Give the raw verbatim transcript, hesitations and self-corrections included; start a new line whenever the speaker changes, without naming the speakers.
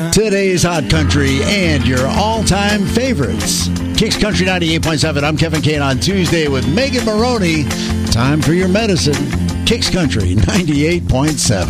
Today's Hot Country and your all-time favorites. Kicks Country ninety-eight point seven. I'm Kevin Kane on Tuesday with Megan Maroney. Time for your medicine. Kicks Country ninety-eight point seven.